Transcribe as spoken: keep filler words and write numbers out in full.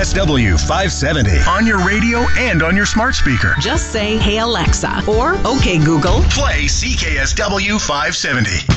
S W five seventy on your radio and on your smart speaker. Just say, "Hey Alexa," or "Okay Google, play C K S W five seventy."